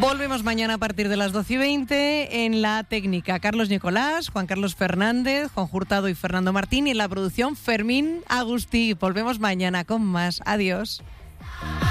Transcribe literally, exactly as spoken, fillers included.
Volvemos mañana a partir de las doce y veinte en la técnica. Carlos Nicolás, Juan Carlos Fernández, Juan Hurtado y Fernando Martín, y en la producción Fermín Agustí. Volvemos mañana con más. Adiós.